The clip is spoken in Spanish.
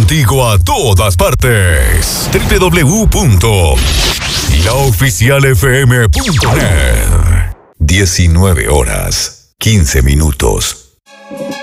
contigo a todas partes. www.laoficialfm.net 19 horas, 15 minutos.